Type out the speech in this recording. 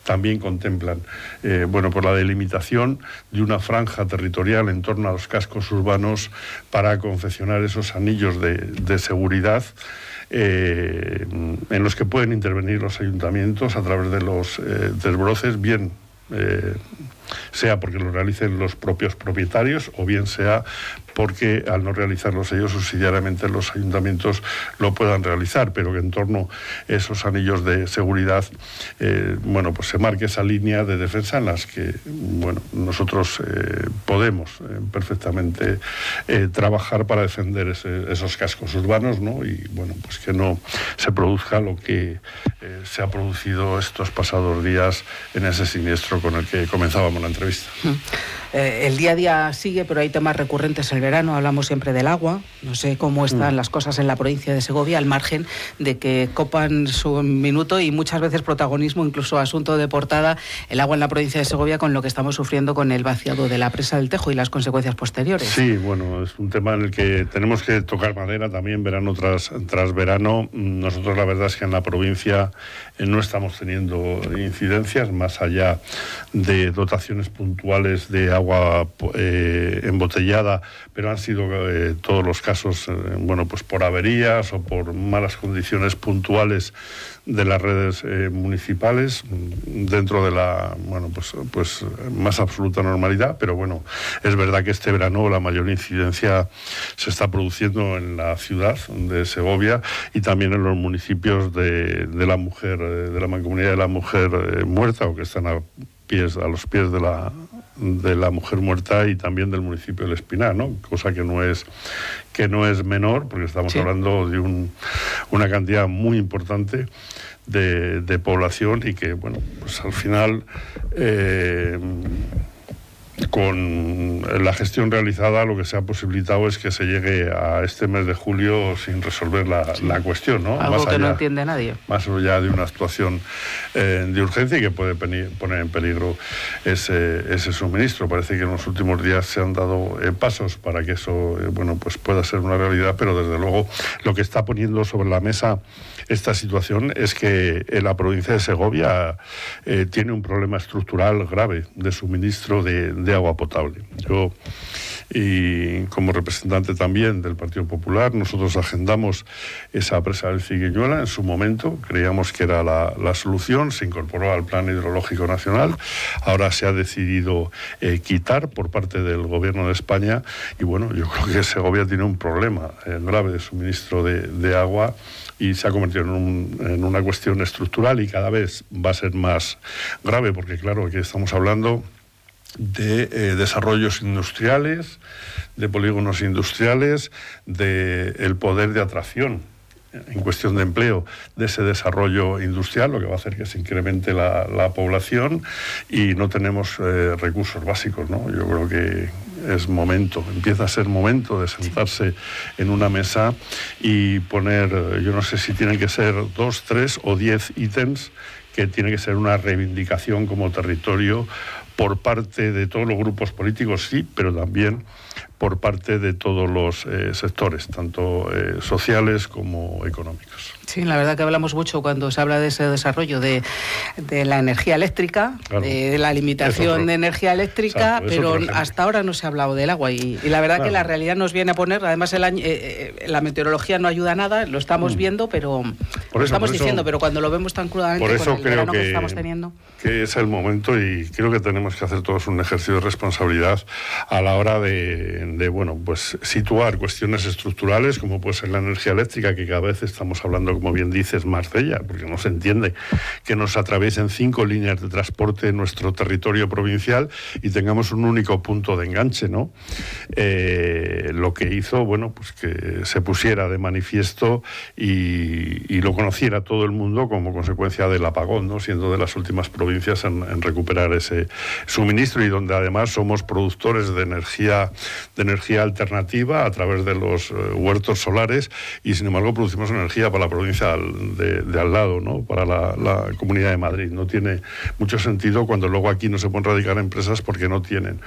también contemplan por la delimitación de una franja territorial en torno a los cascos urbanos para confeccionar esos anillos de seguridad en los que pueden intervenir los ayuntamientos a través de los desbroces, bien sea porque lo realicen los propios propietarios o bien sea porque al no realizarlos ellos subsidiariamente los ayuntamientos lo puedan realizar, pero que en torno a esos anillos de seguridad pues se marque esa línea de defensa en las que nosotros podemos perfectamente trabajar para defender esos cascos urbanos, ¿no? Y pues que no se produzca lo que se ha producido estos pasados días en ese siniestro con el que comenzábamos la entrevista. El día a día sigue, pero hay temas recurrentes el verano. Hablamos siempre del agua. No sé cómo están las cosas en la provincia de Segovia, al margen de que copan su minuto y muchas veces protagonismo, incluso asunto de portada, el agua en la provincia de Segovia, con lo que estamos sufriendo con el vaciado de la presa del Tejo y las consecuencias posteriores. Sí, es un tema en el que tenemos que tocar madera también verano tras verano. Nosotros la verdad es que en la provincia no estamos teniendo incidencias más allá de dotaciones puntuales de agua embotellada, pero han sido todos los casos por averías o por malas condiciones puntuales de las redes municipales dentro de la más absoluta normalidad, pero es verdad que este verano la mayor incidencia se está produciendo en la ciudad de Segovia y también en los municipios de la mujer, de la Mancomunidad de la Mujer Muerta, o que están a los pies de la mujer muerta, y también del municipio del Espinar, ¿no? Cosa que no es menor, porque estamos hablando de una cantidad muy importante de población y que al final con la gestión realizada lo que se ha posibilitado es que se llegue a este mes de julio sin resolver la cuestión, ¿no? Algo que no entiende nadie. Más allá de una actuación de urgencia y que puede poner en peligro ese suministro. Parece que en los últimos días se han dado pasos para que eso pueda ser una realidad, pero desde luego lo que está poniendo sobre la mesa esta situación es que la provincia de Segovia tiene un problema estructural grave de suministro de agua potable. Yo, y como representante también del Partido Popular, nosotros agendamos esa presa del Figueñuela en su momento, creíamos que era la solución, se incorporó al Plan Hidrológico Nacional, ahora se ha decidido quitar por parte del Gobierno de España y yo creo que Segovia tiene un problema grave de suministro de agua y se ha convertido en una cuestión estructural y cada vez va a ser más grave porque claro, aquí estamos hablando de desarrollos industriales, de polígonos industriales, del poder de atracción en cuestión de empleo de ese desarrollo industrial, lo que va a hacer que se incremente la población y no tenemos recursos básicos, ¿no? Yo creo que empieza a ser momento de sentarse en una mesa y poner, yo no sé si tienen que ser 2, 3 o 10 ítems, que tiene que ser una reivindicación como territorio por parte de todos los grupos políticos, sí, pero también por parte de todos los sectores, tanto sociales como económicos. Sí, la verdad que hablamos mucho cuando se habla de ese desarrollo de la energía eléctrica, claro, de la limitación de energía eléctrica, exacto, pero hasta ahora no se ha hablado del agua y la verdad que la realidad nos viene a poner, además la meteorología no ayuda a nada, lo estamos viendo, pero lo estamos diciendo, pero cuando lo vemos tan crudamente por eso con el verano que estamos teniendo. Que es el momento y creo que tenemos que hacer todos un ejercicio de responsabilidad a la hora de situar cuestiones estructurales como puede ser la energía eléctrica, que cada vez estamos hablando, como bien dices, más de ella, porque no se entiende que nos atraviesen 5 líneas de transporte en nuestro territorio provincial y tengamos un único punto de enganche, ¿no? Lo que hizo, que se pusiera de manifiesto y lo conociera todo el mundo como consecuencia del apagón, ¿no? Siendo de las últimas provincias en recuperar ese suministro y donde además somos productores de energía alternativa a través de los huertos solares y sin embargo producimos energía para la provincia de al lado, ¿no? Para la Comunidad de Madrid. No tiene mucho sentido cuando luego aquí no se pueden radicar empresas porque no tienen